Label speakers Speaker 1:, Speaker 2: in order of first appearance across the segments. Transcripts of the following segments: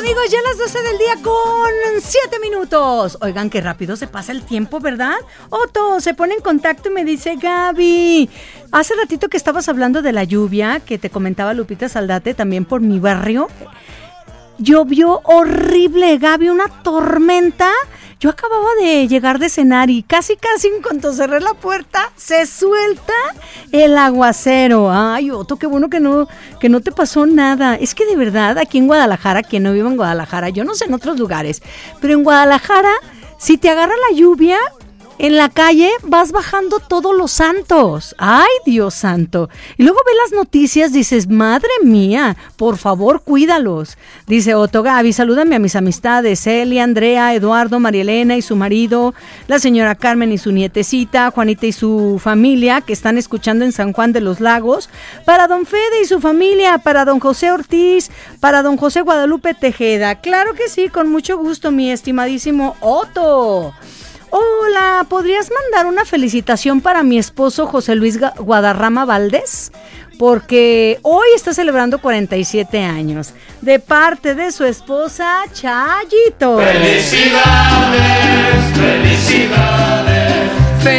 Speaker 1: Amigos, ya las 12 del día con 7 minutos. Oigan, qué rápido se pasa el tiempo, ¿verdad? Otto se pone en contacto y me dice: Gaby, hace ratito que estabas hablando de la lluvia, que te comentaba Lupita Saldate, también por mi barrio. Llovió horrible, Gaby, una tormenta. Yo acababa de llegar de cenar y casi en cuanto cerré la puerta, se suelta el aguacero. Ay, Otto, qué bueno que no te pasó nada. Es que de verdad, aquí en Guadalajara, quien no vive en Guadalajara, yo no sé en otros lugares, pero en Guadalajara, si te agarra la lluvia, en la calle vas bajando todos los santos. ¡Ay, Dios santo! Y luego ves las noticias, dices, madre mía, por favor, cuídalos. Dice Otto: Gaby, salúdame a mis amistades, Celia, Andrea, Eduardo, María Elena y su marido, la señora Carmen y su nietecita, Juanita y su familia, que están escuchando en San Juan de los Lagos, para don Fede y su familia, para don José Ortiz, para don José Guadalupe Tejeda. Claro que sí, con mucho gusto, mi estimadísimo Otto. Hola, ¿podrías mandar una felicitación para mi esposo José Luis Guadarrama Valdés? Porque hoy está celebrando 47 años, de parte de su esposa Chayito.
Speaker 2: ¡Felicidades! ¡Felicidades!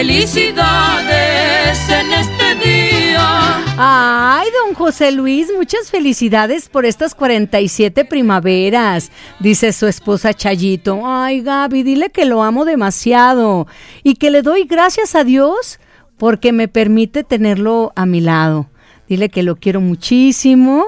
Speaker 3: ¡Felicidades en este día!
Speaker 1: Ay, don José Luis, muchas felicidades por estas 47 primaveras, dice su esposa Chayito. Ay, Gaby, dile que lo amo demasiado y que le doy gracias a Dios porque me permite tenerlo a mi lado. Dile que lo quiero muchísimo.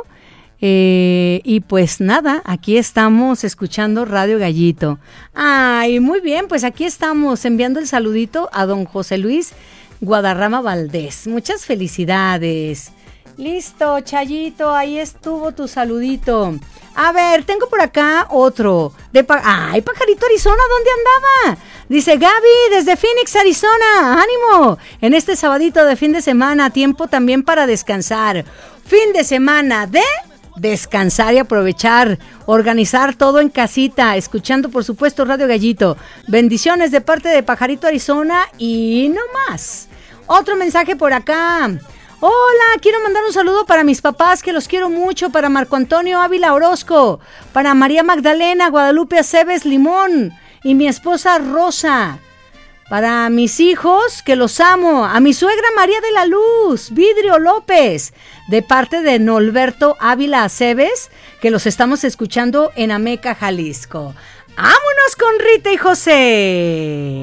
Speaker 1: Y pues nada, aquí estamos escuchando Radio Gallito. Ay, muy bien, pues aquí estamos enviando el saludito a don José Luis Guadarrama Valdés. Muchas felicidades. Listo, Chayito, ahí estuvo tu saludito. A ver, tengo por acá otro. ¡Ay, Pajarito Arizona! ¿Dónde andaba? Dice: Gaby, desde Phoenix, Arizona. ¡Ánimo! En este sabadito de fin de semana, tiempo también para descansar. Fin de semana de descansar y aprovechar, organizar todo en casita, escuchando por supuesto Radio Gallito. Bendiciones de parte de Pajarito Arizona y no más. Otro mensaje por acá. Hola, quiero mandar un saludo para mis papás, que los quiero mucho, para Marco Antonio Ávila Orozco, para María Magdalena Guadalupe Aceves Limón y mi esposa Rosa. Para mis hijos, que los amo. A mi suegra María de la Luz Vidrio López, de parte de Norberto Ávila Aceves, que los estamos escuchando en Ameca, Jalisco. ¡Vámonos con Rita y José!